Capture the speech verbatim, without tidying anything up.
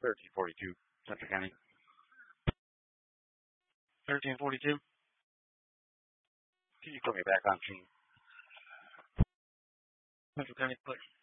thirteen forty-two, Central County. thirteen forty-two. Can you put me back on scene? Central County, please.